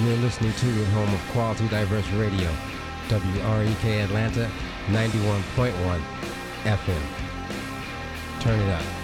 You're listening to the home of Quality Diverse Radio, WREK Atlanta, 91.1 FM. Turn it up.